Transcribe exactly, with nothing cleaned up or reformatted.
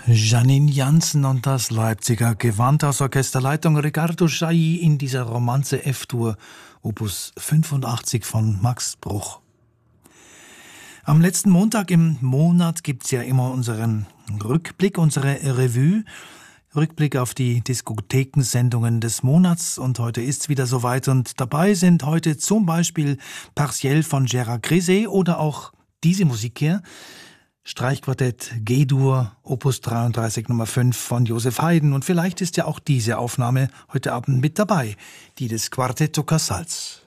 Janine Jansen und das Leipziger Gewandhausorchesterleitung Riccardo Chailly in dieser Romanze F-Dur, Opus fünfundachtzig von Max Bruch. Am letzten Montag im Monat gibt's ja immer unseren Rückblick, unsere Revue, Rückblick auf die Diskothekensendungen des Monats, und heute ist's wieder soweit, und dabei sind heute zum Beispiel Partiell von Gérard Griset oder auch diese Musik hier, Streichquartett G-Dur, Opus dreiunddreißig Nummer fünf von Joseph Haydn, und vielleicht ist ja auch diese Aufnahme heute Abend mit dabei, die des Quartetto Casals.